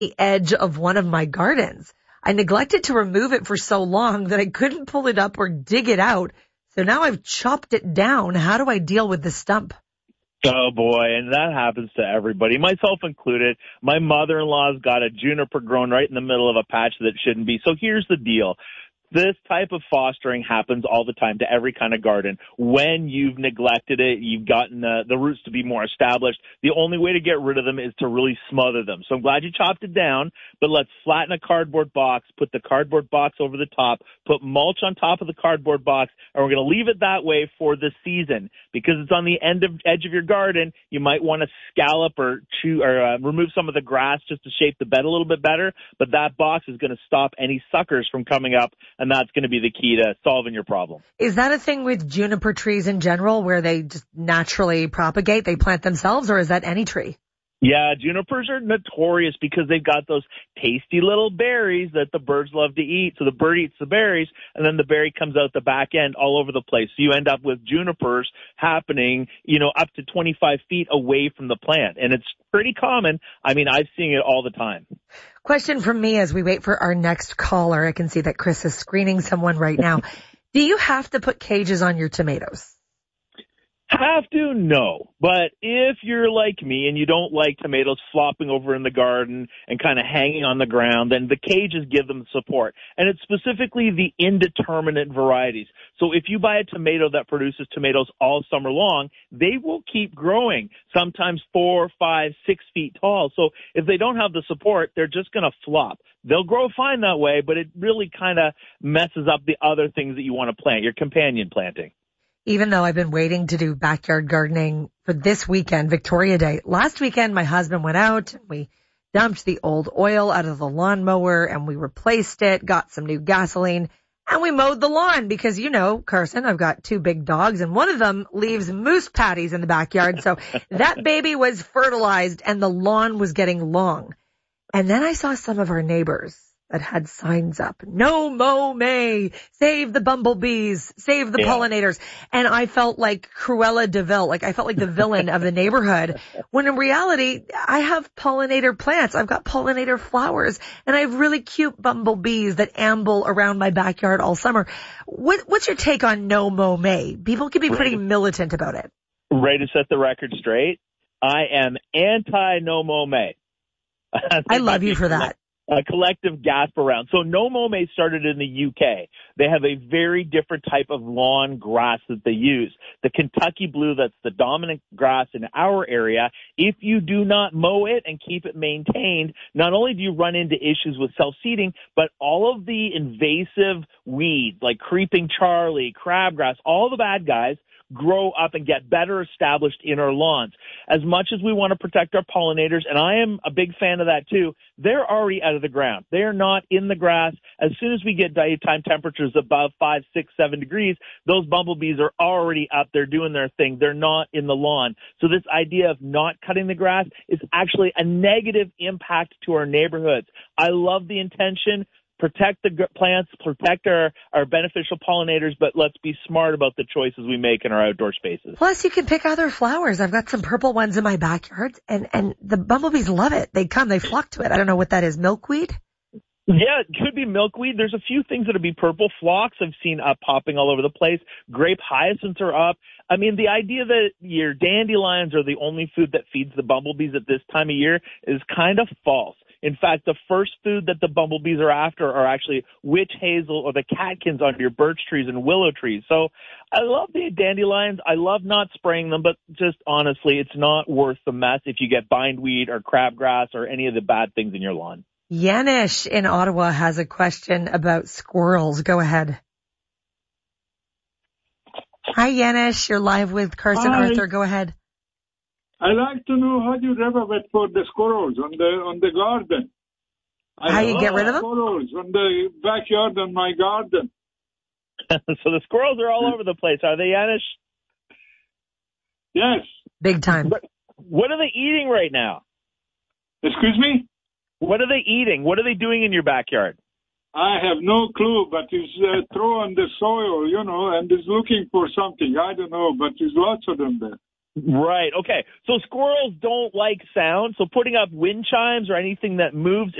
the edge of one of my gardens. I neglected to remove it for so long that I couldn't pull it up or dig it out. So now I've chopped it down. How do I deal with the stump? Oh boy, and that happens to everybody, myself included. My mother-in-law's got a juniper growing right in the middle of a patch that shouldn't be. So here's the deal. This type of fostering happens all the time to every kind of garden. When you've neglected it, you've gotten the roots to be more established. The only way to get rid of them is to really smother them. So I'm glad you chopped it down, but let's flatten a cardboard box, put the cardboard box over the top, put mulch on top of the cardboard box, and we're going to leave it that way for the season. Because it's on the edge of your garden, you might want to scallop or remove some of the grass just to shape the bed a little bit better, but that box is going to stop any suckers from coming up, and that's going to be the key to solving your problem. Is that a thing with juniper trees in general where they just naturally propagate, they plant themselves, or is that any tree? Yeah, junipers are notorious because they've got those tasty little berries that the birds love to eat. So the bird eats the berries, and then the berry comes out the back end all over the place. So you end up with junipers happening, up to 25 feet away from the plant. And it's pretty common. I mean, I've seen it all the time. Question from me as we wait for our next caller. I can see that Chris is screening someone right now. Do you have to put cages on your tomatoes? Have to? No. But if you're like me and you don't like tomatoes flopping over in the garden and kind of hanging on the ground, then the cages give them support. And it's specifically the indeterminate varieties. So if you buy a tomato that produces tomatoes all summer long, they will keep growing, sometimes 4, 5, 6 feet tall. So if they don't have the support, they're just going to flop. They'll grow fine that way, but it really kind of messes up the other things that you want to plant, your companion planting. Even though I've been waiting to do backyard gardening for this weekend, Victoria Day. Last weekend, my husband went out and we dumped the old oil out of the lawnmower and we replaced it, got some new gasoline, and we mowed the lawn because, Carson, I've got 2 big dogs and one of them leaves moose patties in the backyard. So that baby was fertilized and the lawn was getting long. And then I saw some of our neighbors that had signs up. No mow May. Save the bumblebees. Save the pollinators. And I felt like Cruella de Vil. Like I felt like the villain of the neighborhood. When in reality, I have pollinator plants. I've got pollinator flowers. And I have really cute bumblebees that amble around my backyard all summer. What's your take on no mow May? People can be pretty militant about it. Ready to set the record straight? I am anti-no mow May. I love you for that. A collective gasp around. So No Mow May started in the UK. They have a very different type of lawn grass that they use. The Kentucky Blue, that's the dominant grass in our area. If you do not mow it and keep it maintained, not only do you run into issues with self-seeding, but all of the invasive weeds like creeping Charlie, crabgrass, all the bad guys grow up and get better established in our lawns. As much as we want to protect our pollinators, and I am a big fan of that too, they're already out of the ground. They are not in the grass. As soon as we get daytime temperatures above 5, 6, 7 degrees, those bumblebees are already up there doing their thing. They're not in the lawn. So this idea of not cutting the grass is actually a negative impact to our neighborhoods. I love the intention. Protect the plants, protect our beneficial pollinators, but let's be smart about the choices we make in our outdoor spaces. Plus, you can pick other flowers. I've got some purple ones in my backyard, and the bumblebees love it. They flock to it. I don't know what that is, milkweed? Yeah, it could be milkweed. There's a few things that would be purple. Phlox I've seen up popping all over the place. Grape hyacinths are up. I mean, the idea that your dandelions are the only food that feeds the bumblebees at this time of year is kind of false. In fact, the first food that the bumblebees are after are actually witch hazel or the catkins on your birch trees and willow trees. So I love the dandelions. I love not spraying them, but just honestly, it's not worth the mess if you get bindweed or crabgrass or any of the bad things in your lawn. Yanish in Ottawa has a question about squirrels. Go ahead. Hi, Yanish. You're live with Carson Arthur. Go ahead. I like to know how you renovate for the squirrels on the garden. How you get rid of them? Squirrels on the backyard and my garden. So the squirrels are all over the place, are they, Yanish? Yes. Big time. What are they eating right now? Excuse me? What are they eating? What are they doing in your backyard? I have no clue, but he's throwing the soil, and he's looking for something. I don't know, but there's lots of them there. Right. Okay. So squirrels don't like sound. So putting up wind chimes or anything that moves